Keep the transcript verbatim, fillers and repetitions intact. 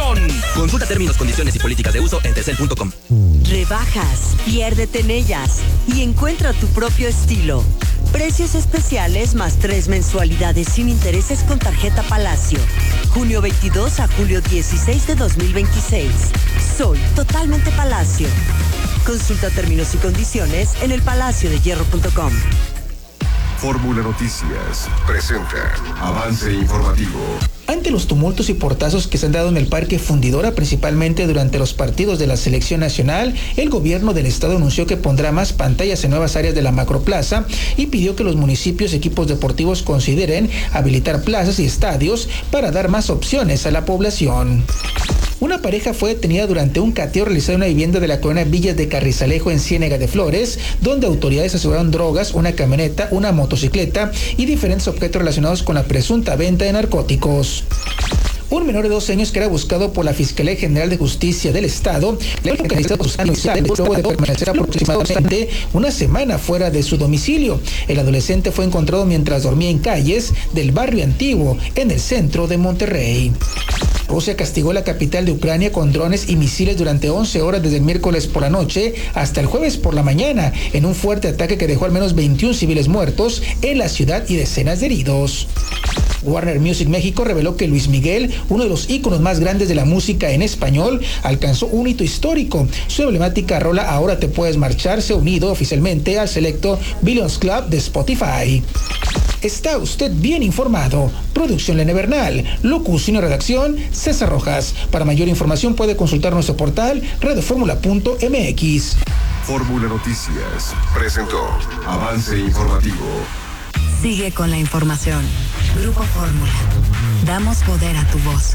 promoción. Consulta términos, condiciones y políticas de uso en telcel punto com. Rebajas, piérdete en ellas y encuentra tu propio estilo. Precios especiales más tres mensualidades sin intereses con tarjeta Palacio. junio veintidós a julio dieciséis de dos mil veintiséis. Soy totalmente Palacio. Consulta términos y condiciones en el palacio de hierro punto com. Fórmula Noticias presenta Avance Informativo. Ante los tumultos y portazos que se han dado en el Parque Fundidora, principalmente durante los partidos de la selección nacional, el gobierno del estado anunció que pondrá más pantallas en nuevas áreas de la macroplaza y pidió que los municipios y equipos deportivos consideren habilitar plazas y estadios para dar más opciones a la población. Una pareja fue detenida durante un cateo realizado en una vivienda de la colonia Villas de Carrizalejo en Ciénega de Flores, donde autoridades aseguraron drogas, una camioneta, una motocicleta y diferentes objetos relacionados con la presunta venta de narcóticos. Un menor de doce años que era buscado por la Fiscalía General de Justicia del Estado le fue localizado luego de permanecer aproximadamente una semana fuera de su domicilio. El adolescente fue encontrado mientras dormía en calles del barrio antiguo en el centro de Monterrey. Rusia castigó la capital de Ucrania con drones y misiles durante once horas desde el miércoles por la noche hasta el jueves por la mañana, en un fuerte ataque que dejó al menos veintiún civiles muertos en la ciudad y decenas de heridos. Warner Music México reveló que Luis Miguel, uno de los íconos más grandes de la música en español, alcanzó un hito histórico. Su emblemática rola Ahora te puedes marchar se ha unido oficialmente al selecto Billions Club de Spotify. Está usted bien informado. Producción Lene Bernal. Locución y redacción César Rojas. Para mayor información puede consultar nuestro portal radioformula punto m x. Fórmula Noticias presentó Avance Informativo. Sigue con la información. Grupo Fórmula. Damos poder a tu voz.